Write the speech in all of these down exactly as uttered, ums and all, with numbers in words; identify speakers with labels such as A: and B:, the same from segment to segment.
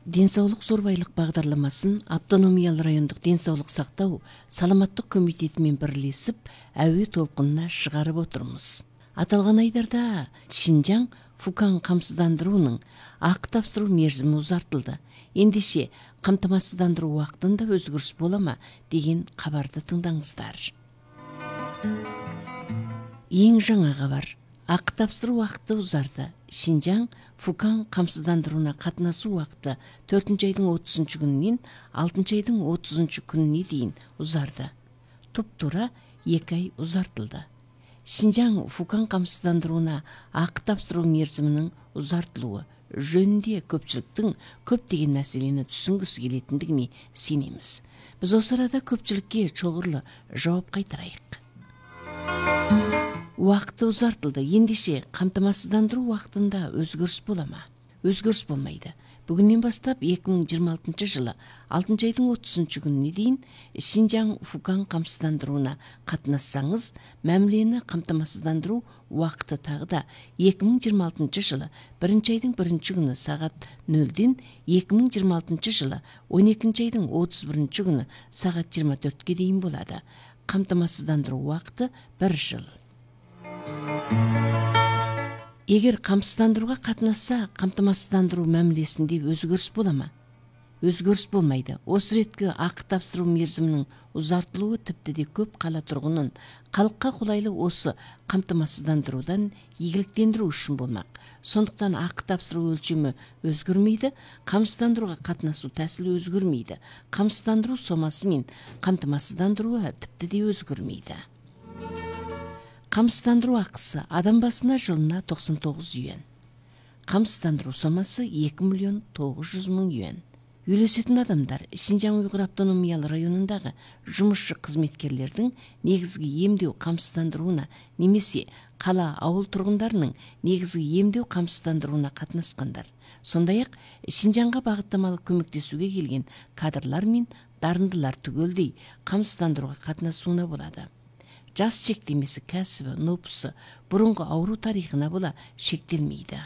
A: Ден соолук зор байлык багдарламасын автономиялы райондук ден соолук сактоо саламаттык комитети менен бирлешип әуе толкунуна чыгарып отурмуз. Аталган айдарда Шинжаң Фукан камсыздандыруунун акы тапшыруу мерзими узартылды. Эндеше камтамасыздандыруу убактында өзгөрүш болама деген кабарды тыңдаңыздар. Эң жаңа кабар. Акы тапшыруу убакыты узарды. Шинжаң Фукан камсыздандырууна катнашуу убакыты төртүнчү айдын отузунчу күнүнөн алтынчы айдын отузунчу күнүнө дейин узарды. Туп-туура эки ай узартылды. Шинжаң Фукан камсыздандырууна акы тапшыруу мерзиминин узартылуу жөнүндө көпчүлүктүн көптөгөн маселени түшүнгүсү келетиндигине сенемиз. Биз осы арада көпчүлүккө чогурлу жооп кайтарайык. Убакыты узартылды. Эндеше камтамасыздандыруу убактында өзгөрүш болама? Өзгөрүш болмайды. Бүгүнөн баштап эки миң жыйырма алтынчы жылы алтынчы айдын отузунчу күнүнө дейин Шинжаң Фукан камсыздандырууна катнашсаңыз, мамилени камтамасыздандыруу убакыты тагы да эки миң жыйырма алтынчы жылы биринчи айдын биринчи күнү саат нөлдөн эки миң жыйырма алтынчы жылы он экинчи айдын отуз биринчи күнү саат жыйырма төрткө дейин болот. Камтамасыздандыруу убакыты бир жыл. Эгер камсыздандырууга катнашса, камтамасыздандыруу мамилесинде өзгөрүш болама? Өзгөрүш болмайды. Осы ретки акы тапшыруу мерзиминин узартылуу типти де көп кала тургунун калкка кулайлуу осы камтамасыздандыруудан ийгиликтендирүү үчүн болмак. Сондуктан акы тапшыруу өлчөмү өзгөрмөйдү, камсыздандырууга катнашуу тәсили өзгөрмөйдү. Камсыздандыруу сомасы менен камтамасыздандыруу типти де өзгөрмөйдү. Камсыздандыруу акысы адам басына жылына токсон тогуз юан. Камсыздандыруу сомасы эки миллион тогуз жүз миң юан. Үйлөсөтүн адамдар Шинжаң Уйгур автономиялы районундагы жумушчу кызметкерлердин негизги эмдөө камсыздандырууна немесе кала ауыл тургундарынын негизги эмдөө камсыздандырууна катнашкандар. Сондай-ак Шинжаңга багыттамалык көмөктөсүүгө келген кадрлар мен дарындылар түгөлдөй камсыздандырууга катнашууна болот. Жас чектемеси, кәсіби, нопусу, бурунку ауруу тарихына бола шектелмейді.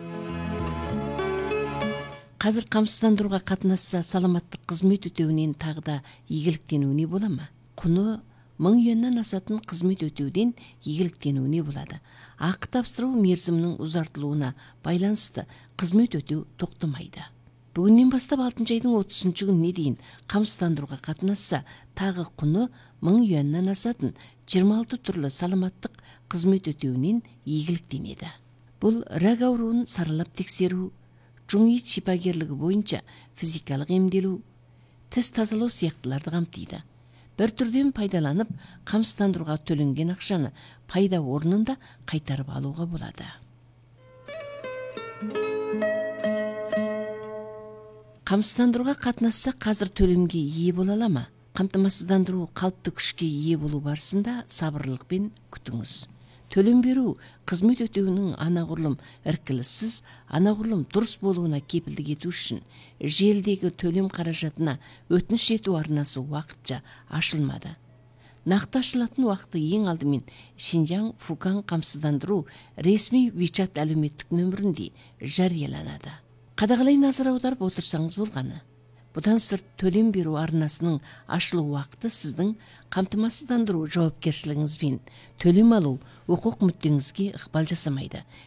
A: Казыр камсыздандырууга катнашса саламаттык кызмет өтөөнүн тагы да ийгиликтенүүнү болама? Куну миң юандан асатын кызмет өтөөдөн ийгиликтенүүнү болот. Акы тапшыруу мерзиминин узартылууна байланыштуу кызмет өтөө токтомойду. Бүгүнөн баштап алтынчы айдын отузунчу күнүнө дейин камсыздандырууга катнашса, тагы куну миң юандан асатын жыйырма алты түрлүү саламаттык кызмет өтөөнүн ийгиликтенеди. Бул рак ауруун саралап текшерүү, жуң ич шипагерлиги боюнча физикалык эмделүү, тис тазалоо сыяктууларды камтыйды. Бир түрдөн пайдаланып, камсыздандырууга төлөнгөн акчаны пайда орнунда кайтарып алууга болот. Камсыздандырууга катнашса казыр төлөмгө ээ боло алама? Камтамасыздандыруу калыптуу күчкө ээ болуу барысында сабырлык менен күтүңүз. Төлөм берүү кызмет өтөөнүн анагурлум эркиликсиз, анагурлум дурус болууна кепилдик этүү үчүн желдеги төлөм каражатына өтүнүч этүү арнасы убакытча ашылмады. Накты ашылатын убакыты эң алды менен Шинжаң Фукан камсыздандыруу ресми WeChat әлеуметтик нөмүрүндө жарыяланады. Кадагалай назар аударып отурсаңыз болганы. Будан сырт төлөм берүү арнасынын ашылуу убакыты сиздин камтамасыздандыруу жоопкерчилигиңиз менен төлөм алуу укук мүддөңүзгө ыкпал жасамайды.